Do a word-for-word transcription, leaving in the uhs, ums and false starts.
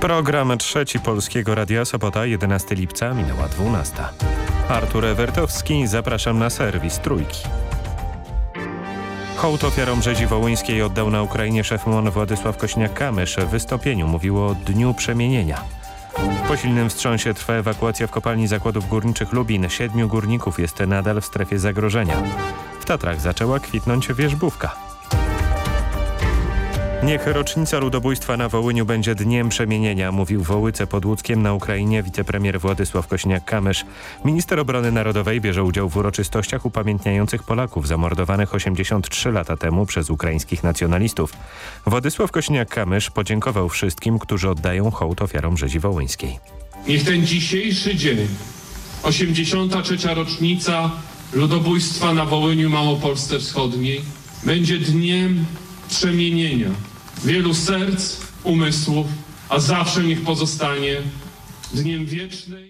Program trzeci Polskiego Radia, sobota, jedenastego lipca, minęła dwunasta. Artur Ewertowski, zapraszam na serwis Trójki. Hołd ofiarom rzezi wołyńskiej oddał na Ukrainie szef M O N Władysław Kosiniak-Kamysz. W wystąpieniu mówił o Dniu Przemienienia. Po silnym wstrząsie trwa ewakuacja w kopalni zakładów górniczych Lubin. Siedmiu górników jest nadal w strefie zagrożenia. W Tatrach zaczęła kwitnąć wierzbówka. Niech rocznica ludobójstwa na Wołyniu będzie dniem przemienienia, mówił w Wołyce pod Łódzkiem na Ukrainie wicepremier Władysław Kosiniak-Kamysz. Minister obrony narodowej bierze udział w uroczystościach upamiętniających Polaków zamordowanych osiemdziesiąt trzy lata temu przez ukraińskich nacjonalistów. Władysław Kosiniak-Kamysz podziękował wszystkim, którzy oddają hołd ofiarom rzezi wołyńskiej. Niech ten dzisiejszy dzień, osiemdziesiąta trzecia rocznica ludobójstwa na Wołyniu Małopolsce Wschodniej, będzie dniem przemienienia wielu serc, umysłów, a zawsze niech pozostanie dniem wiecznej